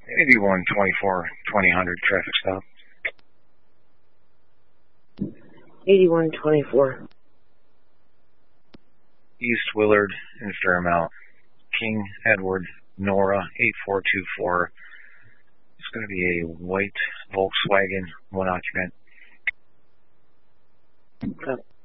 81 24 2000 traffic stop. 81 24. East Willard in Fairmount. King Edward Nora 8424. It's going to be a white Volkswagen, one occupant. Okay.